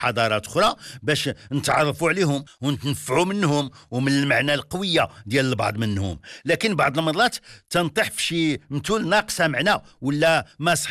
حضارات اخرى باش نتعرفوا عليهم ونتنفعوا منهم ومن المعنى القويه ديال البعض منهم. لكن بعض المرات تنطيح في شي مثول ناقصه معنى ولا ما